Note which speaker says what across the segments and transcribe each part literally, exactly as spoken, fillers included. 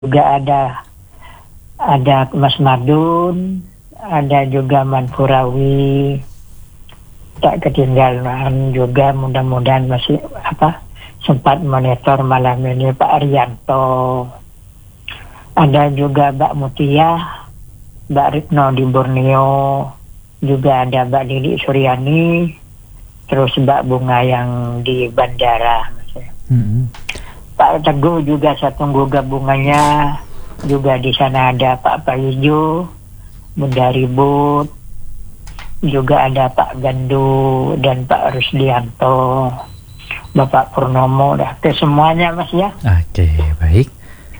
Speaker 1: juga ada ada Mas Madun, ada juga Manfurawi, tak ketinggalan juga, mudah-mudahan masih apa sempat monitor malam ini Pak Arianto, ada juga Mbak Mutia, Mbak Ritno di Borneo, juga ada Mbak Lili Suryani, terus Mbak Bunga yang di bandara. Mm-hmm. Pak Teguh juga saya tunggu gabungannya. Juga di sana ada Pak Payijo, Bunda Ribut, juga ada Pak Gandu dan Pak Rusdianto, Bapak Purnomo, dah ke semuanya Mas ya.
Speaker 2: Oke, baik.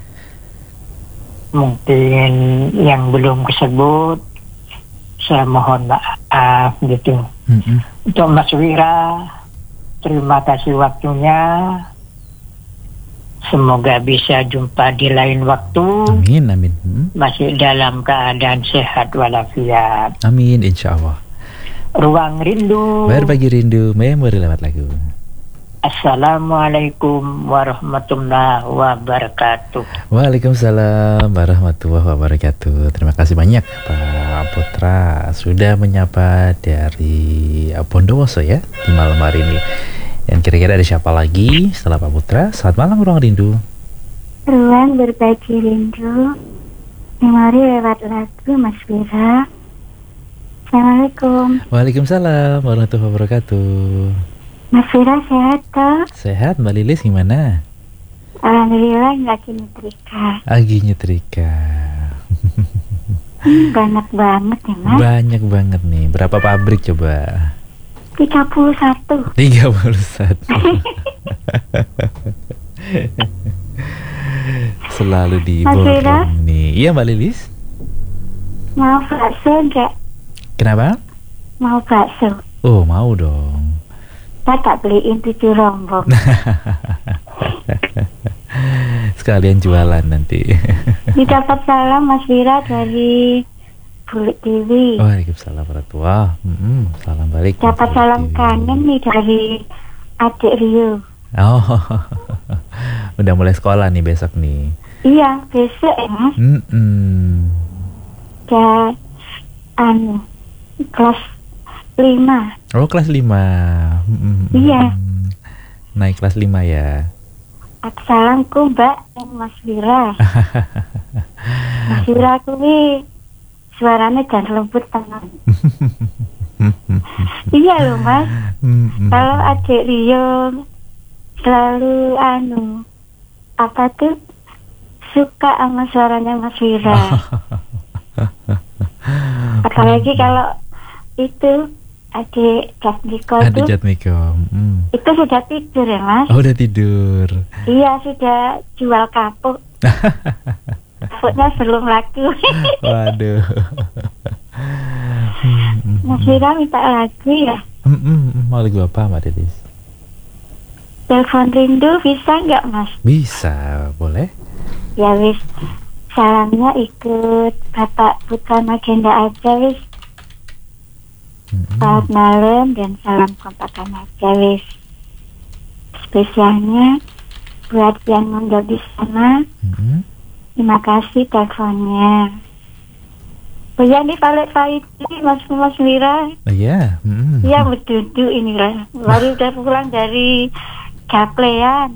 Speaker 1: Mungkin yang belum disebut, saya mohon maaf gitu. Mm-hmm. Untuk Mas Wira, terima kasih waktunya. Semoga bisa jumpa di lain waktu.
Speaker 2: Amin, amin. Hmm.
Speaker 1: Masih dalam keadaan sehat walafiat.
Speaker 2: Amin, insya Allah.
Speaker 1: Ruang rindu.
Speaker 2: Berbagi rindu, memori lewat lagu.
Speaker 1: Assalamualaikum warahmatullahi wabarakatuh.
Speaker 2: Waalaikumsalam warahmatullahi wabarakatuh. Terima kasih banyak Pak Putra sudah menyapa dari Bondowoso ya di malam hari ini. Dan kira-kira ada siapa lagi setelah Pak Putra? Selamat malam Ruang Rindu.
Speaker 3: Ruang berbagi rindu, memori lewat lagu Mas Wira. Assalamualaikum.
Speaker 2: Waalaikumsalam warahmatullahi wabarakatuh.
Speaker 3: Mas Wira sehat toh?
Speaker 2: Sehat, Mbak Lilis gimana?
Speaker 3: Alhamdulillah lagi nyetrika.
Speaker 2: Lagi nyetrika.
Speaker 3: hmm, Banyak banget ya Mas.
Speaker 2: Banyak banget nih. Berapa pabrik coba?
Speaker 3: tiga puluh satu.
Speaker 2: tiga puluh satu. Selalu di borong nih. Iya Mbak Lilis.
Speaker 3: Mau bakso enggak?
Speaker 2: Kenapa?
Speaker 3: Mau bakso.
Speaker 2: Oh mau dong.
Speaker 3: Saya tak beliin tujuh rombong.
Speaker 2: Sekalian jualan nanti.
Speaker 3: Didapat salam Mas Wira dari Bulik Dewi.
Speaker 2: Waalaikumsalam warahmatullahi wabarakatuh. Mm-hmm. Salam balik.
Speaker 3: Dapat salam kangen nih dari adik Rio.
Speaker 2: Oh, udah mulai sekolah nih besok nih.
Speaker 3: Iya, besok ya Mas.
Speaker 2: Mm-hmm.
Speaker 3: Ya, anu, kelas lima.
Speaker 2: Oh, kelas lima. Mm-hmm.
Speaker 3: Iya.
Speaker 2: Naik kelas lima ya.
Speaker 3: Salamku Mbak dan Mas Wira. Mas Wira kuwi suaranya dan lembut tenang. Iya loh Mas. Kalau adik Rio selalu anu apa tuh suka sama suaranya Mas Wira. Apalagi kalau itu adik Jatmiko
Speaker 2: Adik Jatmiko. Mm.
Speaker 3: Itu sudah tidur ya Mas?
Speaker 2: Oh udah tidur.
Speaker 3: Iya sudah jual kapuk. Kapuknya belum laku.
Speaker 2: Waduh.
Speaker 3: Mas Wira minta lagu ya?
Speaker 2: Mau lagu apa Mbak Lilis?
Speaker 3: Telepon rindu bisa nggak Mas?
Speaker 2: Bisa, boleh.
Speaker 3: Ya wis, salamnya ikut Bapak Putra Magenda aja wis. Mm-hmm. Selamat malam dan salam kompakan aja wis. Spesialnya buat yang nonton di sana. Mm-hmm. Terima kasih teleponnya. Oh ya nih Pak Faidi, Mas Mas Wira.
Speaker 2: Oh iya. Mm-hmm.
Speaker 3: Iya berduduk ini lah. Baru udah pulang dari Gaplean.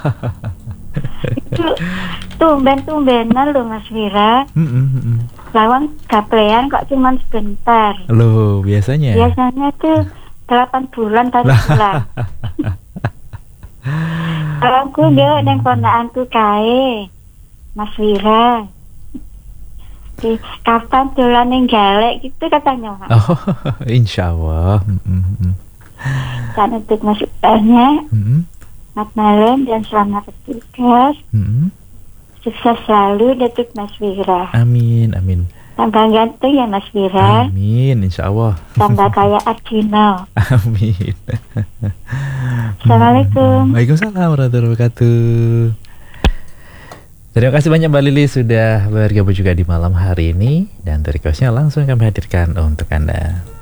Speaker 3: Itu tumben-tumbenan loh Mas Wira.
Speaker 2: Mm-hmm.
Speaker 3: Lawan Gaplean kok cuma sebentar.
Speaker 2: Loh biasanya?
Speaker 3: Biasanya tuh delapan bulan tadi pulang. Kalau aku dia neng pondakanku kae Mas Wira. Di kapan dolan ning Galek gitu katanya Mas.
Speaker 2: Oh, insya Allah. Mm-hmm.
Speaker 3: Dan untuk masukannya,
Speaker 2: mm-hmm.
Speaker 3: selamat malam dan selamat bertugas.
Speaker 2: Mm-hmm.
Speaker 3: Sukses selalu untuk Mas Wira.
Speaker 2: Amin, amin.
Speaker 3: Tambah ganteng ya Mas Wira.
Speaker 2: Amin, insya Allah.
Speaker 3: Tambah kayak Arjuna.
Speaker 2: Amin.
Speaker 3: Assalamualaikum.
Speaker 2: Waalaikumsalam warahmatullahi wabarakatuh. Terima kasih banyak Mbak Lili sudah bergabung juga di malam hari ini. Dan requestnya langsung kami hadirkan untuk Anda.